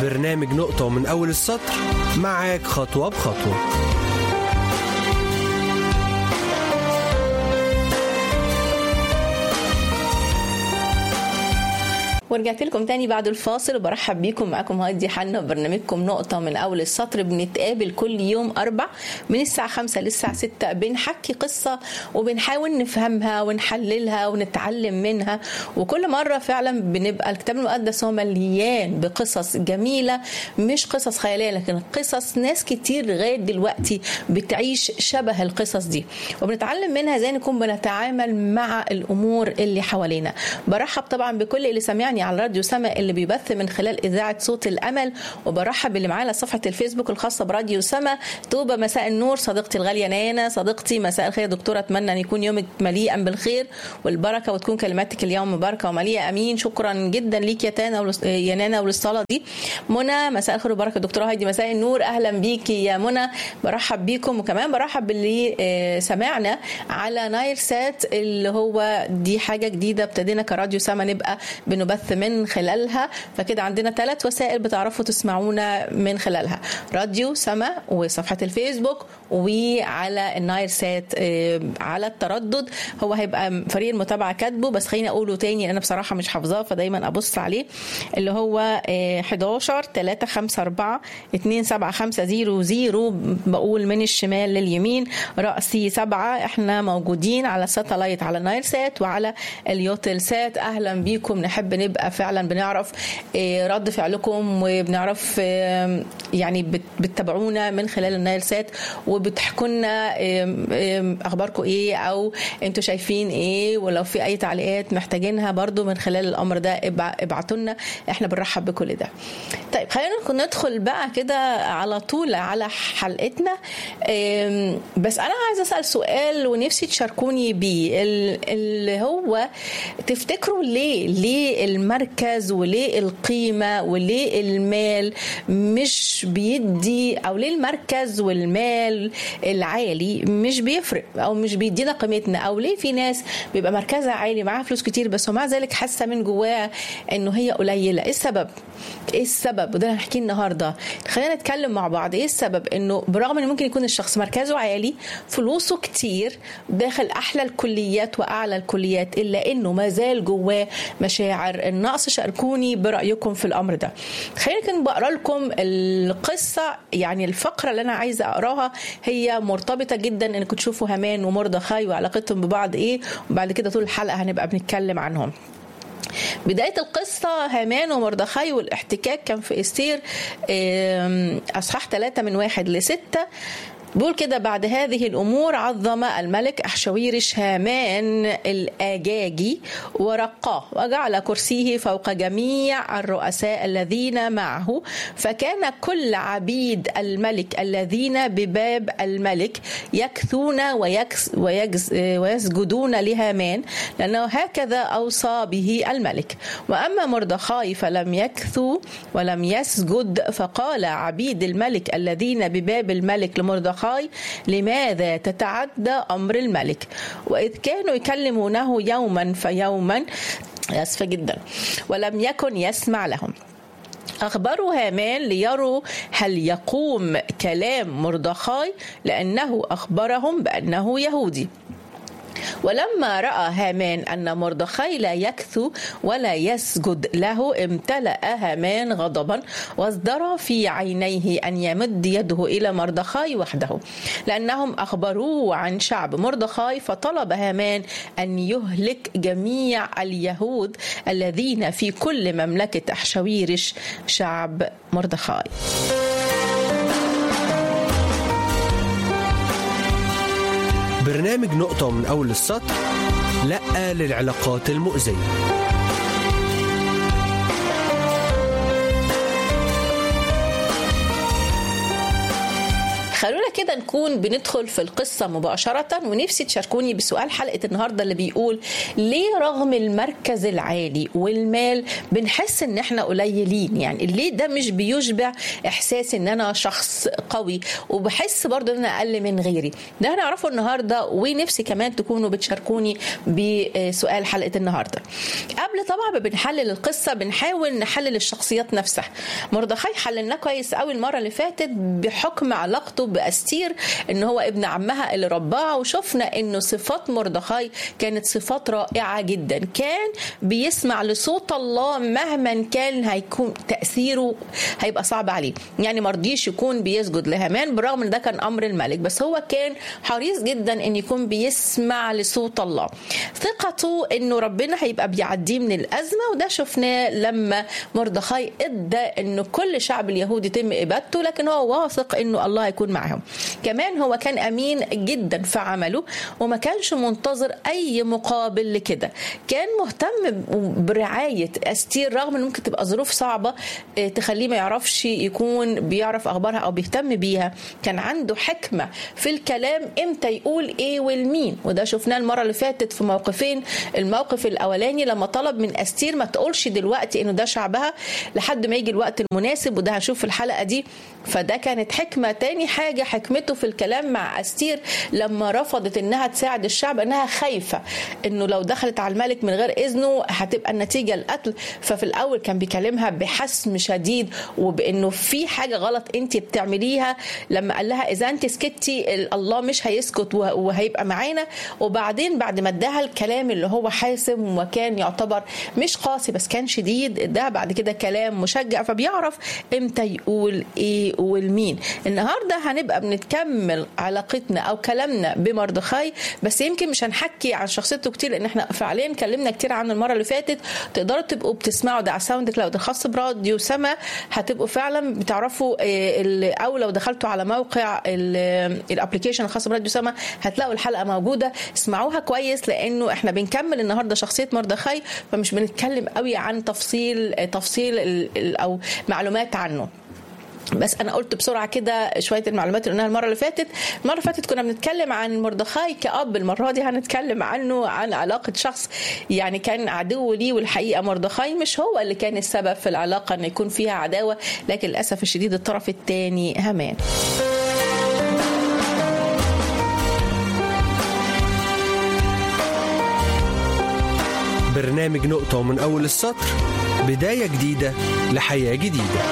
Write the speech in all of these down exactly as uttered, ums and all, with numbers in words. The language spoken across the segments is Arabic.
برنامج نقطة من أول السطر، معاك خطوة بخطوة. ورجعت لكم تاني بعد الفاصل، وبرحب بيكم. معاكم هادي حنا وبرنامجكم نقطة من أول السطر. بنتقابل كل يوم أربع من الساعة خمسة للساعة ستة، بنحكي قصة وبنحاول نفهمها ونحللها ونتعلم منها. وكل مرة فعلا بنبقى الكتاب المقدس هو مليان بقصص جميلة، مش قصص خيالية، لكن قصص ناس كتير لغاية دلوقتي بتعيش شبه القصص دي، وبنتعلم منها ازاي نكون بنتعامل مع الأمور اللي حوالينا. برحب طبعا بكل اللي سمعني على راديو سما اللي بيبث من خلال إذاعة صوت الأمل، وبرحب اللي معانا صفحة الفيسبوك الخاصة براديو سما. توبة مساء النور صديقتي الغالية نانا. صديقتي مساء الخير دكتورة، أتمنى أن يكون يومك مليئا بالخير والبركة، وتكون كلماتك اليوم مباركة ومليئة. أمين. شكرا جدا ليك يا تانا يا نانا وللصلاة دي. منى مساء الخير وبركة. دكتورة هايدي مساء النور، أهلا بيكي يا منى. برحب بيكم، وكمان برحب باللي سمعنا على نايل سات، اللي هو دي حاجة جديدة ابتدينا كراديو سما نبقى بنبث من خلالها. فكده عندنا ثلاث وسائل بتعرفوا تسمعونا من خلالها: راديو سما وصفحة الفيسبوك وعلى النايل سات على التردد. هو هيبقى فريق المتابعة كاتبه، بس خليني أقوله تاني أنا بصراحة مش حافظاه فدايما أبص عليه، اللي هو حداشر تلاتة خمسة أربعة اتنين سبعة خمسة زيرو زيرو. بقول من الشمال لليمين، رأسي سبعة. احنا موجودين على ساتلايت على نايل سات وعلى اليوتل سات. أهلا بيكم. نحب نبقى فعلا بنعرف رد فعلكم، وبنعرف يعني بتتابعونا من خلال النايل سات، وبتحكوا لنا اخباركم ايه او انتوا شايفين ايه، ولو في اي تعليقات محتاجينها برضو من خلال الامر ده ابعتوا لنا، احنا بنرحب بكل ده. طيب خلينا ندخل بقى كده على طول على حلقتنا. بس انا عايزه اسال سؤال ونفسي تشاركوني بيه، اللي هو تفتكروا ليه ليه المركز وليه القيمة وليه المال مش بيدي، أو ليه المركز والمال العالي مش بيفرق أو مش بيدينا قيمتنا، أو ليه في ناس بيبقى مركزها عالي معاها فلوس كتير بس ومع ذلك حاسة من جواها إنه هي قليلة. إيه السبب؟ إيه السبب؟ وده هنحكي النهاردة. خلينا نتكلم مع بعض. إيه السبب إنه برغم إنه ممكن يكون الشخص مركزه عالي، فلوسه كتير، داخل أحلى الكليات وأعلى الكليات، إلا إنه ما زال جواه مشاعر النقص؟ شاركوني برأيكم في الأمر ده. خلينا كن بقرأ لكم القصة، يعني الفقرة اللي أنا عايزة أقراها هي مرتبطة جدا إنكم تشوفوا هامان ومردخاي وعلاقتهم ببعض إيه، وبعد كده طول الحلقة هنبقى بنتكلم عنهم. بداية القصة هامان ومردخاي والاحتكاك كان في استير أصحاح ثلاثة من واحد لستة. بقول كده: بعد هذه الأمور عظم الملك أحشويرش هامان الآجاجي ورقاه، وجعل كرسيه فوق جميع الرؤساء الذين معه، فكان كل عبيد الملك الذين بباب الملك يكثون ويكس ويجز ويسجدون لهامان، لأنه هكذا أوصى به الملك. وأما مردخاي فلم يكثوا ولم يسجد، فقال عبيد الملك الذين بباب الملك لمردخاي: لماذا تتعدى أمر الملك؟ وإذ كانوا يكلمونه يوما فيوما، أسفة جدا، ولم يكن يسمع لهم. أخبروا هامان ليروا هل يقوم كلام مردخاي، لأنه أخبرهم بأنه يهودي. ولما رأى هامان أن مردخاي لا يكثو ولا يسجد له، امتلأ هامان غضبا، وازدرى في عينيه أن يمد يده إلى مردخاي وحده، لأنهم أخبروه عن شعب مردخاي. فطلب هامان أن يهلك جميع اليهود الذين في كل مملكة أحشويرش شعب مردخاي. برنامج نقطة من أول السطر، لأ للعلاقات المؤذية. خلونا كده نكون بندخل في القصة مباشرة، ونفسي تشاركوني بسؤال حلقة النهاردة اللي بيقول ليه رغم المركز العالي والمال بنحس ان احنا قليلين؟ يعني ليه ده مش بيشبع احساس ان انا شخص قوي وبحس برضو ان انا اقل من غيري؟ ده هنعرفه النهاردة، ونفسي كمان تكونوا بتشاركوني بسؤال حلقة النهاردة. قبل طبعا ما بنحلل القصة بنحاول نحلل الشخصيات نفسها. مردخاي حللناه كويس قوي المرة اللي فاتت بحكم علاقته بأستير ان هو ابن عمها اللي رباها، وشفنا انه صفات مردخاي كانت صفات رائعة جدا. كان بيسمع لصوت الله مهما كان هيكون تأثيره هيبقى صعب عليه، يعني مرضيش يكون بيسجد لهامان برغم ان ده كان امر الملك، بس هو كان حريص جدا ان يكون بيسمع لصوت الله. ثقته انه ربنا هيبقى بيعديه من الازمه، وده شفناه لما مردخاي ادى انه كل شعب اليهود يتم ابادته، لكن هو واثق انه الله هيكون معهم. كمان هو كان امين جدا في عمله وما كانش منتظر اي مقابل لكده. كان مهتم برعايه استير رغم ان ممكن تبقى ظروف صعبه تخليه ما يعرفش يكون بيعرف اخبارها او بيهتم بيها. كان عنده حكمه في الكلام امتى يقول ايه والمين، وده شفناه المره اللي فاتت في موقفين. الموقف الاولاني لما طلب من استير ما تقولش دلوقتي انه ده شعبها لحد ما يجي الوقت المناسب، وده هنشوف في الحلقه دي، فده كانت حكمه. تاني حاجه حكمته في الكلام مع استير لما رفضت انها تساعد الشعب، انها خايفه انه لو دخلت على الملك من غير اذنه هتبقى النتيجه القتل. ففي الاول كان بيكلمها بحسم شديد وبانه في حاجه غلط انت بتعمليها. لما قال لها اذا انت سكتي الله مش هيسكت وهيبقى معانا. وبعدين بعد ما اداها الكلام اللي هو حاسم وكان يعتبر مش قاسي بس كان شديد، اداها بعد كده كلام مشجع، فبيعرف امتى يقول ايه والمين. النهارده هنبقى بنتكمل علاقتنا او كلامنا بمردخاي، بس يمكن مش هنحكي عن شخصيته كتير لان احنا فعليا اتكلمنا كتير عنه المره اللي فاتت. تقدروا تبقوا بتسمعوا ده على ساوند كلاود الخاص براديو سما، هتبقوا فعلا بتعرفوا، او لو دخلتوا على موقع الابلكيشن الخاص براديو سما هتلاقوا الحلقه موجوده. اسمعوها كويس لانه احنا بنكمل النهارده شخصيه مردخاي، فمش بنتكلم قوي عن تفصيل تفصيل او معلومات عنه. بس انا قلت بسرعه كده شويه المعلومات اللي قلناها المره اللي فاتت. المره اللي فاتت كنا بنتكلم عن مردخاي كأب، المره دي هنتكلم عنه عن علاقه شخص يعني كان عدو ليه، والحقيقه مردخاي مش هو اللي كان السبب في العلاقه ان يكون فيها عداوه، لكن للاسف الشديد الطرف الثاني هامان. برنامج نقطة ومن أول السطر، بداية جديدة لحياة جديدة.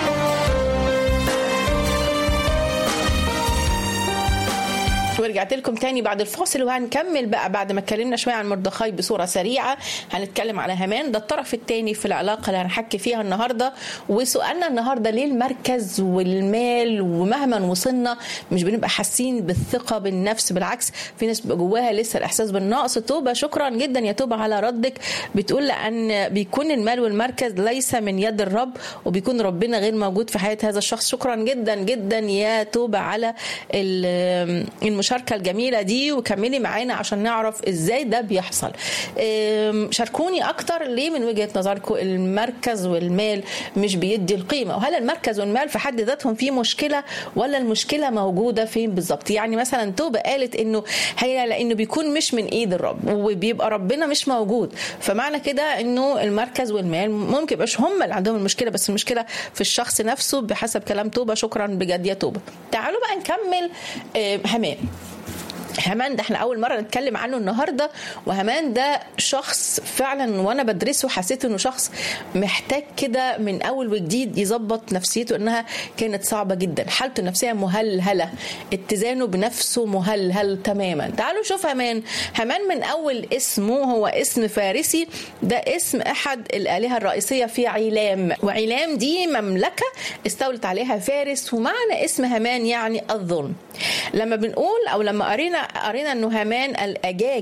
ورجعت لكم تاني بعد الفاصل، وهنكمل بقى بعد ما اتكلمنا شويه عن مردخاي بصوره سريعه. هنتكلم على هامان، ده الطرف الثاني في العلاقه اللي هنحكي فيها النهارده. وسؤالنا النهارده ليه المركز والمال ومهما وصلنا مش بنبقى حاسين بالثقه بالنفس؟ بالعكس في ناس بيبقى جواها لسه الاحساس بالنقص. توبه شكرا جدا يا توبه على ردك، بتقول لان بيكون المال والمركز ليس من يد الرب وبيكون ربنا غير موجود في حياه هذا الشخص. شكرا جدا جدا يا توبه على المشاركه المشاركة الجميلة دي، وكملي معانا عشان نعرف ازاي ده بيحصل. شاركوني اكتر ليه من وجهة نظركم المركز والمال مش بيدي القيمة، وهل المركز والمال في حد ذاتهم في مشكلة ولا المشكلة موجودة فين بالظبط؟ يعني مثلا توبة قالت انه هي لانه بيكون مش من ايد الرب وبيبقى ربنا مش موجود، فمعنى كده انه المركز والمال ممكن يبقاش هم اللي عندهم المشكلة، بس المشكلة في الشخص نفسه بحسب كلام توبة. شكرا بجد يا توبة. تعالوا بقى نكمل هامان. هامان ده احنا اول مره نتكلم عنه النهارده، وهامان ده شخص فعلا وانا بدرسه حسيت انه شخص محتاج كده من اول وجديد يظبط نفسيته، انها كانت صعبه جدا، حالته النفسيه مهلهله، اتزانه بنفسه مهلهل تماما. تعالوا نشوف هامان. هامان من اول اسمه هو اسم فارسي، ده اسم احد الالهه الرئيسيه في عيلام، وعيلام دي مملكه استولت عليها فارس، ومعنى اسم هامان يعني الظلم. لما بنقول او لما قرينا قرينا انه هامان الاجاجي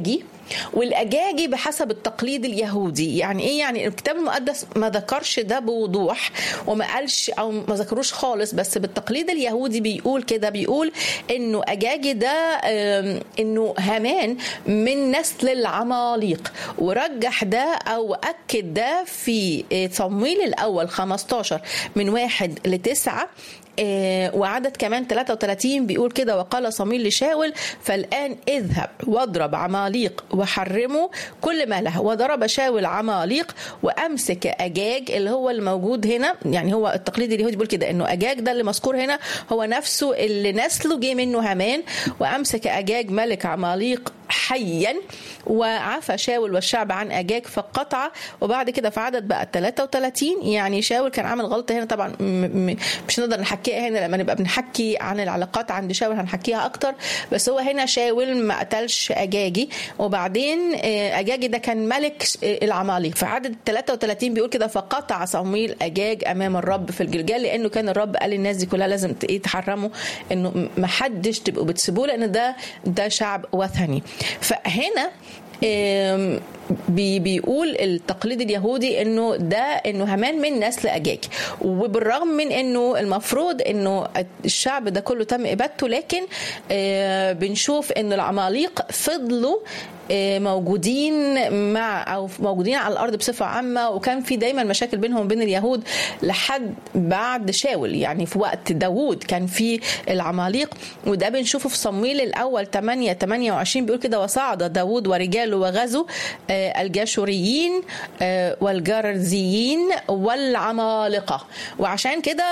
والأجاجي بحسب التقليد اليهودي. يعني إيه؟ يعني الكتاب المقدس ما ذكرش ده بوضوح وما قالش أو ما ذكروش خالص، بس بالتقليد اليهودي بيقول كده، بيقول إنه أجاجي ده إنه هامان من نسل العماليق، ورجح ده أو أكد ده في صمويل الأول خمستاشر من واحد لتسعة وعدد كمان ثلاثة وثلاثين بيقول كده: وقال صمويل لشاول: فالآن اذهب واضرب عماليق وحرمه كل ما له. وضرب شاول عماليق وأمسك أجاج اللي هو الموجود هنا. يعني هو التقليد اليهودي بيقول كده إنه أجاج ده اللي مذكور هنا هو نفسه اللي نسله جه منه هامان. وأمسك أجاج ملك عماليق حيا، وعفى شاول والشعب عن أجاج فقطع. وبعد كده في عدد بقى ثلاثة وثلاثين يعني شاول كان عامل غلطة هنا، طبعا مش نقدر نحكيها هنا، لما نبقى بنحكي عن العلاقات عند شاول هنحكيها أكتر، بس هو هنا شاول ما قتلش أجاجي. وبعدين أجاجي ده كان ملك العماليق. في عدد ثلاثة وثلاثين بيقول كده: فقطع صمويل أجاج أمام الرب في الجلجال، لأنه كان الرب قال للناس دي كلها لازم يتحرموا، إنه ما حدش تبقوا بتسيبوه لأن ده ده شعب وثني. فهنا بي بيقول التقليد اليهودي انه ده انه هامان من نسل أجاج، وبالرغم من انه المفروض انه الشعب ده كله تم ابادته، لكن بنشوف انه العماليق فضلوا موجودين مع او موجودين على الارض بصفه عامه، وكان في دايما مشاكل بينهم وبين اليهود لحد بعد شاول. يعني في وقت داوود كان في العماليق، وده بنشوفه في صمويل الاول ثمانية ثمانية وعشرين بيقول كده: وصعد داوود ورجاله وغزوا الجاشوريين والجرزيين والعمالقه. وعشان كده